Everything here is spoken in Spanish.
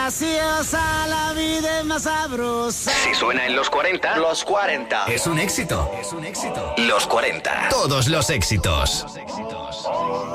graciosa, la vida es más sabrosa. Si suena en los 40, Los 40. es un éxito. Los 40. Todos los éxitos.